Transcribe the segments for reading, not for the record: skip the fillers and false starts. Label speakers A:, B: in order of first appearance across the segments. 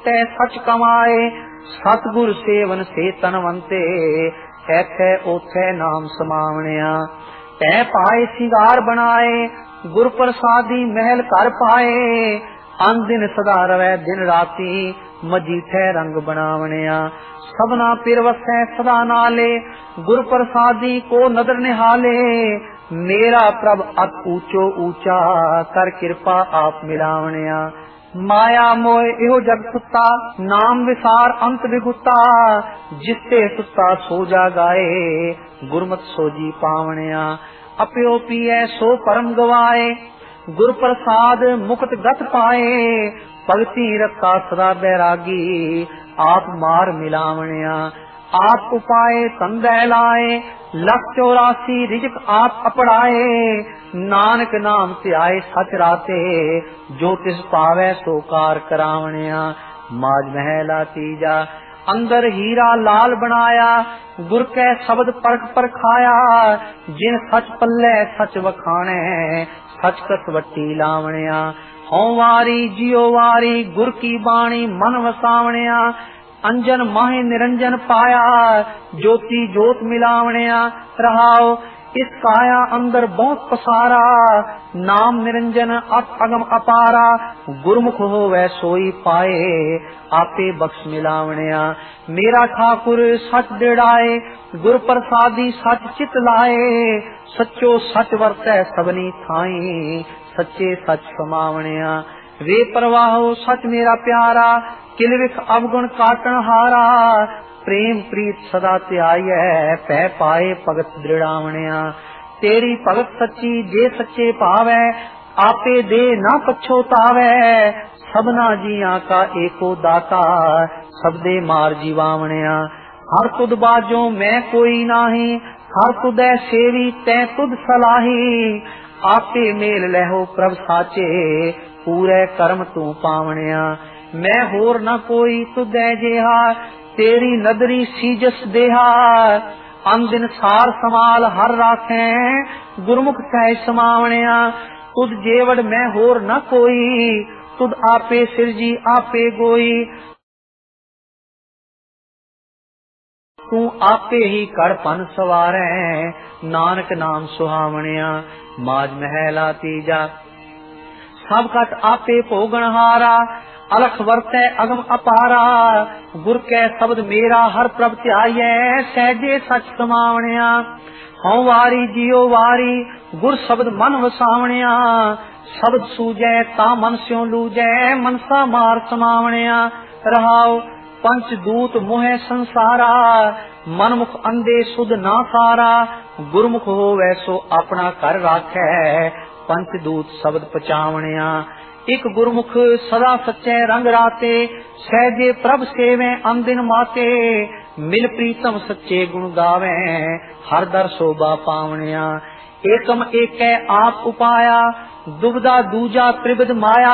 A: वरतै सच कमाए। सतगुर सेवन से तनवंते ऐथे ओथे नाम समावणिया। तै पाए सिंगार बनाए गुर प्रसादी महल कर पाए। अन दिन सदा रवै दिन राती मजीठे रंग बनावणिया। सबना पिर वसै सदा नाले गुर प्रसादी को नदर निहाले। मेरा प्रभ अत ऊंचो ऊंचा कर कृपा आप मिलावणिया। माया मोह इहो जग सुता नाम विसार अंत विगुता। जिसते सुता सो जागाए गुरमत सोजी पावणिया। अप्यो पिए सो परम गवाए गुर प्रसाद मुक्त गत पाए। भगति रखा सदा बैरागी आप मार मिलावणिया। आप उपाय तंदै लाए 184 रिजक आप अपड़ाए। नानक नाम ध्याए सच राते जो तिस पावै सो कार करावणिया। माज महला तीजा अंदर हीरा लाल बनाया गुर कै शब्द परख परखाया। जिन सच पल्ले सच वखाणे सच कसवटी लावणिया। हों वारी जियो वारी गुर की बाणी मन वसावणिया। अंजन माहे निरंजन पाया ज्योति जोत मिलावणिया। रहाओ इस काया अंदर बहुत पसारा नाम निरंजन अत अगम अपारा। गुरमुख होवै सोई पाए आपे बख्श मिलावणिया। मेरा ठाकुर सच दिड़ाए गुर प्रसादी सच चित लाए। सच्चो सच वरतै सबनी थाई सच्चे सच समावणिया। वे प्रवाहो सच मेरा प्यारा किलविख अवगुण काटन हारा। प्रेम प्रीत सदा त्याय पै पाए भगत दृढ़ावणिया। तेरी भगत सच्ची जे सच्चे भावै आपे दे ना पछोतावै। सबना जिया का एको दाता सबदे मार जीवावणिया। हर तुद बाजो मैं कोई नाही हर तुदै सेवी तै तुद सलाही। आपे मेल लहो प्रभ साचे पूरे कर्म तू पावणिया। मैं होर न कोई तुदै जेहा तेरी नदरी सीजस देहा। अन दिन सार समाल हर राखे गुरमुख सह समावणिया। तुद जेवड़ मैं होर न कोई तुद आपे सिरजी आपे गोई। तू आपे ही कर पन सवारै नानक नाम सुहावणिया। माज महला तीजा सब कट आपे भोगन हारा। अलख वरतै अगम अपारा गुर कै शब्द मेरा हर प्रभ ध्यायै सहजे सच समावणिया। हों वारी जियो वारी गुर शब्द मन वसावणिया। शब्द सूजै ता मन स्यों लूजै मनसा मार समावणिया। रहाओ पंच दूत मोह संसारा मनमुख अंधे सुध ना सारा। गुरमुख होवै सो अपना कर राखै पंच दूत शब्द पचावणिया। एक गुरमुख सदा सच्चे रंग राते सहजे प्रभ सेवे अन दिन माते। मिल प्रीतम सच्चे गुण गावे हर दर शोभा पावणिया। एकम एकै आप उपाया दुबदा दूजा त्रिविध माया।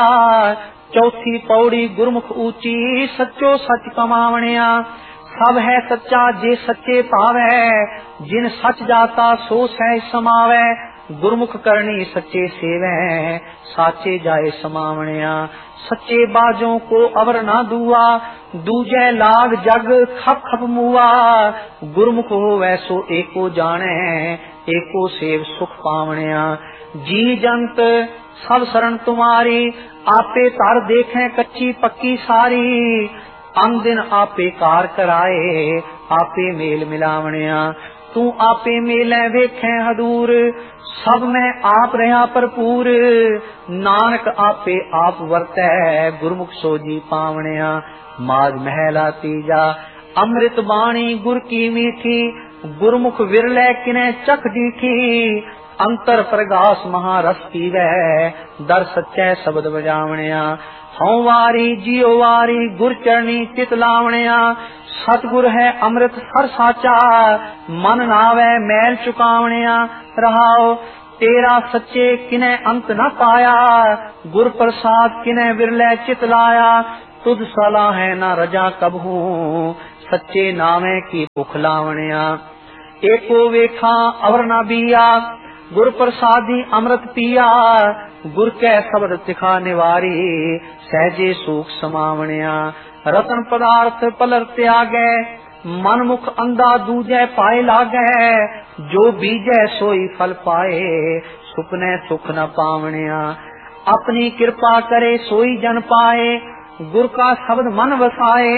A: चौथी पौड़ी गुरमुख ऊंची सच्चो सच कमावणिया। सब है सच्चा जे सच्चे पावै जिन सच जाता सो सह समावै। गुरमुख करनी सच्चे सेवै साचे जाए समावणिया। सच्चे बाजों को अवर ना दुआ दूजे लाग जग खप खप मुआ। गुरमुख होवै सो एको जाने एको सेव सुख पावणिया। जी जंत सब शरण तुम्हारी आपे तर देखें कच्ची पक्की सारी। अन दिन आपे कार कराए आपे मेल मिलावणिया। तू आपे मेले वेखें हदूर सब में आप रहा भरपूर। नानक आपे आप वरतै गुरमुख सोजी पावणिया। माज महला तीजा अमृत बाणी गुर की मीठी गुरमुख विरले किने चख डीठी। अंतर प्रगास महारस पीवै दर सच्चे शब्द बजावणिया। हों वारी जियो वारी गुर चरणी चित लावणिया। सतगुर है अमृत हर साचा मन नावै मैल चुकावणिया। रहाओ तेरा सच्चे किने अंत न पाया गुर प्रसाद किने विरले चित लाया। तुझ सला है न रजा कबहू सच्चे नामे की भुख लावणिया। एको वेखा अवर न बिया गुर प्रसादी अमृत पिया। गुर कै शब्द तिखा निवारी सहजे सूख समावणिया। रतन पदार्थ पलर त्यागै, मन मुख अंधा दूजै पाए लागै, जो बीजै सोई फल पाए, सुपने सुख न पावणिया। अपनी कृपा करे सोई जन पाए, गुर का शब्द मन वसाए,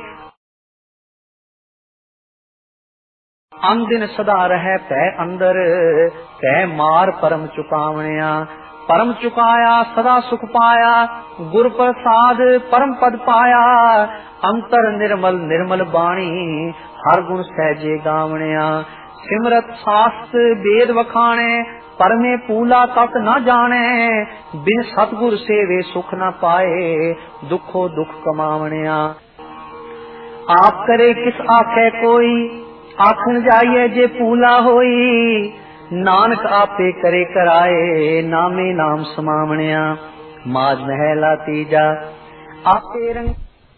A: अंदिन सदा रहे पै अंदर, पै मार परम चुकावणिया। परम चुकाया सदा सुख पाया, गुर प्रसाद परम पद पाया, अंतर निर्मल निर्मल बाणी, हर गुण सहजे गावणिया। सिमरत शास्त्र वेद वखाणे, परमे पूला तत न जाने, बिन सतगुर सेवे सुख न पाए, दुखो दुख कमावणिया। आप करे किस आखे कोई, आखन जाइए जे पूला होई, नानक आपे करे कराए, नामे नाम समावणिया। माज महला तीजा। आपे रंग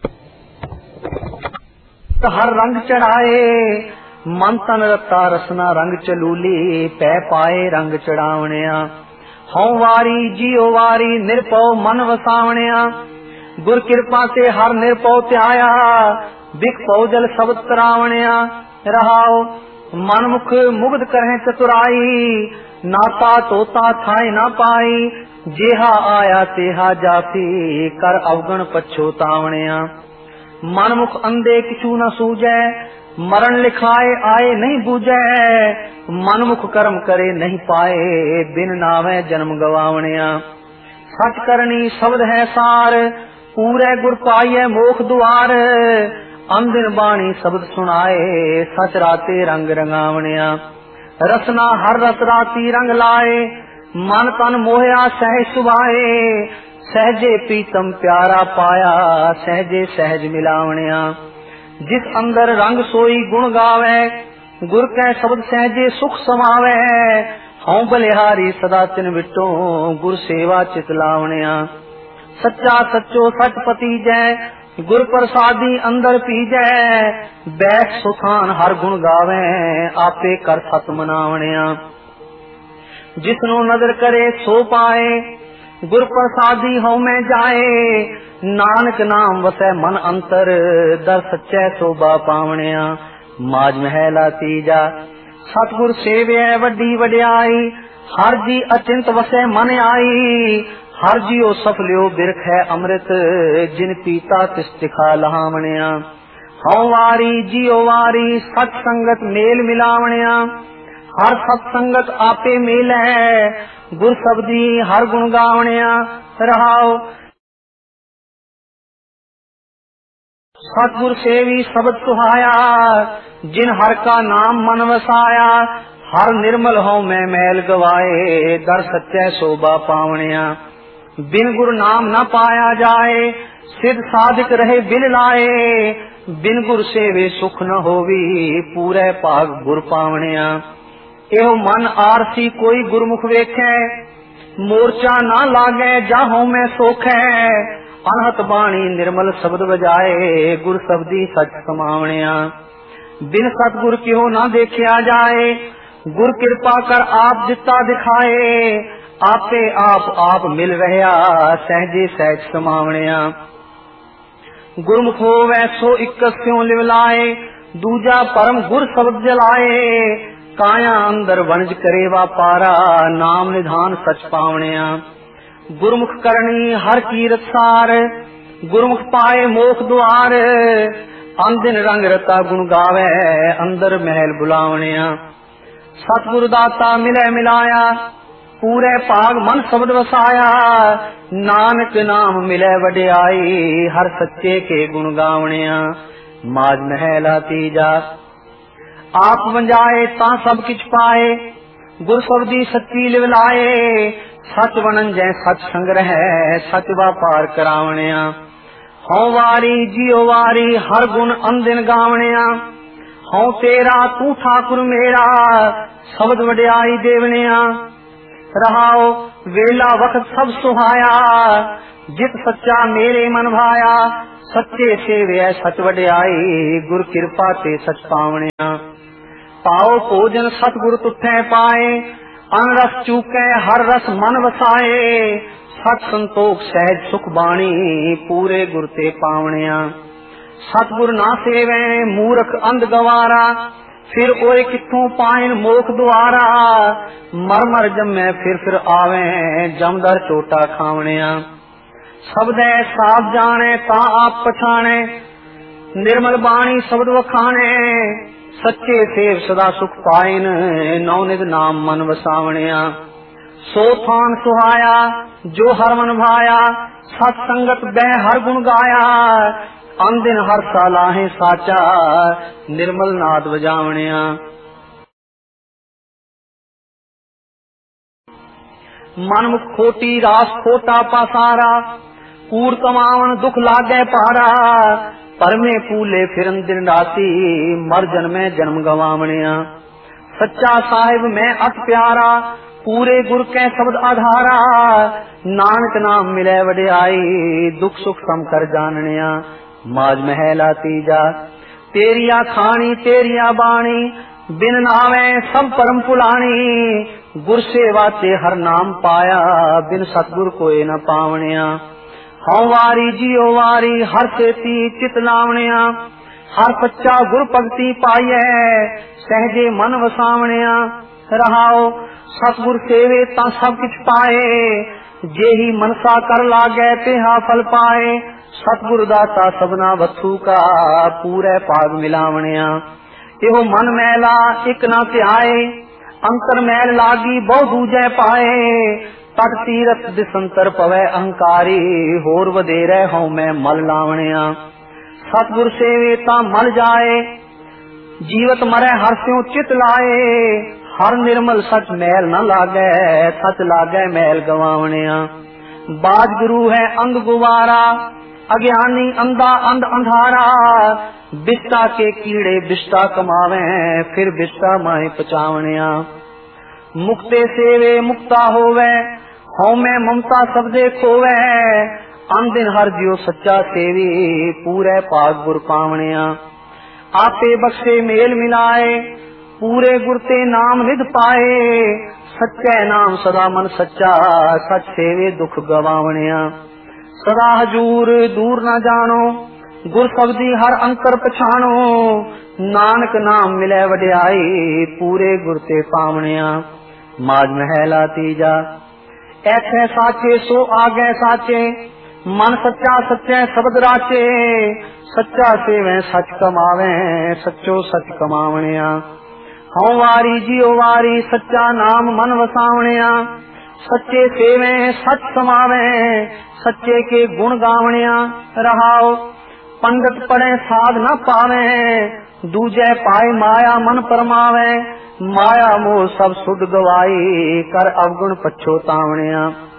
A: हर रंग चढ़ाए, मन तन रता रसना रंग चलूली, पै पाए रंग चढ़ावणिया। हौ वारी जियो वारी निरपौ मन वसावणिया, गुर कृपा से हर निरपौ त्याया, बिख पौ जल शब्द तरावणिया। रहाओ मन मुख मुग्ध करें चतुराई, नाता तोता थाए ना पाई, जेहा आया तेहा जाती, कर अवगण पछोतावणिया। मन मुख अंधे किछु न सूझै, मरण लिखाए आए नहीं बूझै, मन मुख कर्म करे नहीं पाए, बिन नावे जन्म गवावणिया। सच करनी शब्द है सार, पूरे गुर पाइए मोख द्वार, अंदिन बाणी शब्द सुनाए, सच राते रंग रंगावणिया। रसना हर रस राती रंग लाए, मन तन मोहया सहज सुभाए, सहजे प्रीतम प्यारा पाया, सहजे सहज मिलावणिया। जिस अंदर रंग सोई गुण गावे, गुर कै शब्द सहजे सुख समावे, हौ बलिहारी सदा तिन विटो, गुर सेवा चित लावणिया। सच्चा सच्चो सच पति जय, गुर प्रसादी अंदर पीजै, बैठ सुखान हर गुण गावे, आपे कर सत मनावणिया। जिसनो नजर करे सो पाए, गुर प्रसादी हौ में जाए, नानक नाम वसै मन अंतर, दर सच्चै शोभा पावणिया। माज महला तीजा। सतगुर सेवै वड्डी वड्याई, हर जी अचिंत वसै मन आई, हर जियो सफलियो बिरख है अमृत, जिन पीता तिस तिखा लहावणिया। हौ वारी जियो वारी सत संगत मेल मिलावणिया, हर सत संगत आपे मेल है, गुर शब्दी हर गुण गावणिया। रहाओ सतगुर सेवी शब्द सुहाया, जिन हर का नाम मन वसाया, हर निर्मल हो मैं मैल गवाए, दर सच्चे शोभा पावणिया। बिन गुरु नाम न पाया जाए, सिद्ध साधिक रहे बिल लाए, बिन गुरु सेवे सुख न होवी, पूरे भाग गुर पावणिया। एहो मन आरसी कोई गुरमुख वेखे, मोर्चा ना लागे जाहो में सोखे, अनहत बाणी निर्मल शब्द बजाए, गुर शब्दी सच समावणिया। बिन सतगुर क्यों ना देखिया जाए, गुर कृपा कर आप जिता दिखाए, आपे आप मिल रहा, सहजे सहज समावणिया। गुरमुख होवै सो इक्कस क्यों लिवलाए, दूजा परम गुर शब्द जलाए, काया अंदर वणज करे वापारा, नाम निधान सच पावणिया। गुरमुख करनी हर कीरत सार, गुरमुख पाए मोख द्वार, अंदिन रंग रता गुण गावे, अंदर महल बुलावणिया। सतगुरु दाता मिले मिलाया, पूरे भाग मन शब्द वसाया, नानक नाम मिले वड्याई, हर सच्चे के गुण गावणिया। माज महला तीजा। आप वंजाए ता सब किछ पाए, गुर शब्दी सच्ची लिवलाए, सच वणन जै सच संग्रह, सच व्यापार करावणिया। हौ वारी जियो वारी हर गुण अंदिन गावणिया, हौ तेरा तू ठाकुर मेरा, शब्द वड्याई देवणिया। रहाओ वेला वक्त सब सुहाया, जित सच्चा मेरे मन भाया, सच्चे सेवे सच वड्याई, गुर कृपा ते सच पावणिया। पाओ भोजन सतगुर तुठे पाए, अन रस चूके हर रस मन वसाए, सच संतोख सहज सुख बाणी, पूरे गुर ते पावणिया। सतगुर ना सेवे मूर्ख अंध गवारा, फिर ओए किथों पाइन मोख द्वारा। मर मर जम्मे फिर आवे जमदर चोटा खावणिया। सबदे साफ जाने ता आप पछाणे, निर्मल बाणी शब्द वखाणे। सच्चे सेव सदा सुख पाइन, नौनिध नाम मन वसावणिया। सो थान सुहाया जो हर मन भाया, सत संगत बह हर गुण गाया। अंदिन हर सालाहे साचा, निर्मल नाद वजावणिया। मनमुख खोटी रास खोटा पासारा, कूड़ कमावन दुख लागे पारा। परमे पूले फिरन दिन राती, मर जन्मे जन्म गवावणिया। सच्चा साहिब मैं अत प्यारा, पूरे गुर के शब्द आधारा। नानक नाम मिले वड्याई, दुख सुख सम कर जाननिया। माज महला तीजा तेरिया खानी तेरिया बाणी, बिन नावे सब परम पुलानी। गुर सेवा ते हर नाम पाया, बिन सतगुर कोई न पावणिया। हौ वारी जियो वारी हर सेती चित लावणिया। हर सच्चा गुर भगति पाइए, सहजे मन वसावणिया। रहाओ सतगुर सेवे ता सब किछ पाए, जेही मनसा कर लागे तेहा फल पाए। सतगुर दाता सबना वस्तु का, पूरे पाग मिलावणिया। एहो मन मैला एक ना ध्याए, अंतर मैल लागी बहु दूजे पाए। तट तीरथ दिसंतर पवै अहंकारी, होर वधेरे हूं मैं मल लावणिया। सतगुर सेवे ता मल जाए, जीवत मरै हर स्यों चित लाए। हर निर्मल सच मैल न लागे, सच लागे मैल गवावणिया। बाज गुरु है अंग गुवारा, अज्ञानी अंधा अंध अंधारा। बिस्टा के कीड़े बिस्टा कमावे, फिर बिस्टा माए पचावणिया। मुक्ते सेवे मुक्ता होवे, हौ में ममता सबदे खोवे। अंदिन हर जियो सच्चा सेवी, पूरे पाग गुर पावणिया। आपे बख्शे मेल मिलाए, पूरे गुर ते नाम निध पाए। सच्चे नाम सदा मन सच्चा, सच सेवे दुख गवावणिया। सदा हजूर दूर न जानो, गुर शब्दी हर अंतर पछाणो। नानक नाम मिले वड्याई, पूरे गुर ते पावणिया। माज महला तीजा ऐथे साचे सो आगे साचे, मन सच्चा सच्चे शब्द राचे। सच्चा सेवे सच कमावे, सच्चो सच कमावणिया। हौ वारी जियो वारी सच्चा नाम मन वसावणिया। सच्चे सेवे सच समावे, सच्चे के गुण गावणिया। रहाओ पंडित पढ़े साध न पावे, दूजे पाए माया मन परमावे। माया मोह सब सुध गवाई, कर अवगुण पछोतावणिया।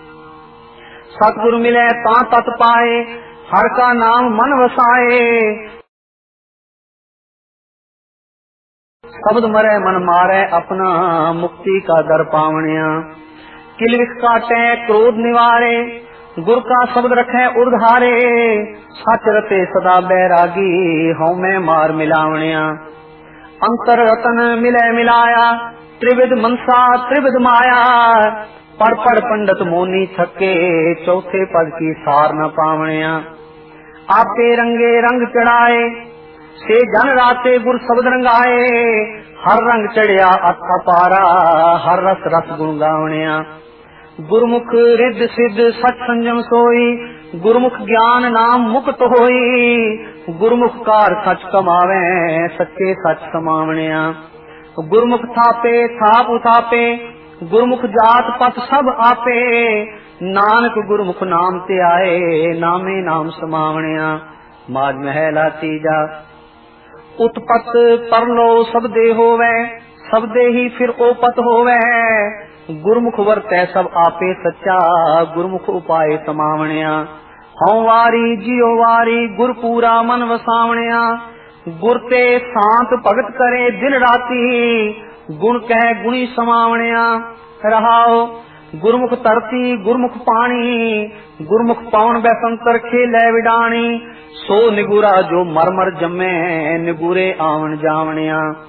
A: सतगुरु मिले ता तत पाए, हर का नाम मन वसाए। शब्द मरे मन मारे, अपना मुक्ति का दर पावणिया। किलविख काटे क्रोध निवारे, गुर का शब्द रखे उर्धारे। सच रते सदा बैरागी, हौ में मार मिलावणिया। अंतर रतन मिले मिलाया, त्रिविध मनसा त्रिविध माया। पढ़ पढ़ पंडित मोनी थके, चौथे पद की सार न पावणिया। आपे रंगे रंग चढ़ाए, से जन राते गुर शब्द रंगाए। हर रंग चढ़िया अथा पारा, हर रस रस गुण गावणिया। गुरमुख रिद्ध सिद्ध सच संजम सोई, गुरमुख ज्ञान नाम मुक्त होई। गुरमुख कार सच कमावे, सच्चे सच समावणिया। गुरमुख थापे थाप उथापे, गुरमुख जात पथ सब आपे। नानक गुरमुख नाम ते आए, नामे नाम समावणिया। माज महला तीजा उत्पत परलो सबदे होवे, सबदे ही फिर ओपत होवे। गुरमुख वरतै सब आपे सच्चा, गुरमुख उपाय समावणिया। हौ वारी जियो वारी गुर पूरा मन वसावणिया। गुर ते शांत भगत करे दिन राती, गुण कह गुणी समावणिया। रहाओ गुरमुख तरती गुरमुख पानी, गुरमुख पावन बैसंतर खेले विडाणी। सो निगुरा जो मर मर जमे, निगुरे आवन जावणिया।